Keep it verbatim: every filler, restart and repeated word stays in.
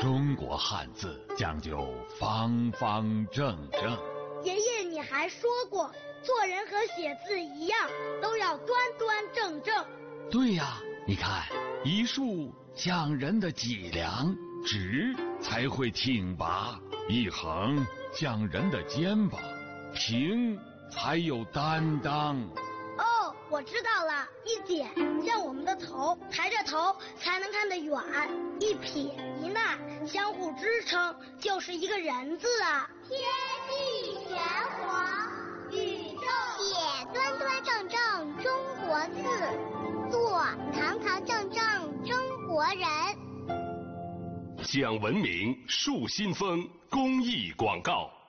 中国汉字讲究方方正正。 爷爷，你还说过，做人和写字一样，都要端端正正。 对呀，你看，一竖讲人的脊梁，直才会挺拔；一横讲人的肩膀，平才有担当。 哦，我知道了，一点像我们的头，抬着头才能看得远；一撇一捺相互支撑，就是一个人字啊。 天地玄黄，宇宙写端端正正中国字，做堂堂正正中国人。 讲文明树新风公益广告。